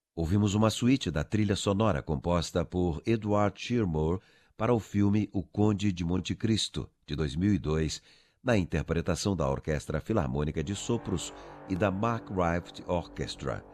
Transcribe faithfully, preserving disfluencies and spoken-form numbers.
Ouvimos uma suíte da trilha sonora composta por Edward Shearmore para o filme O Conde de Monte Cristo, de dois mil e dois, na interpretação da Orquestra Filarmônica de Sopros e da Mark Rife Orchestra.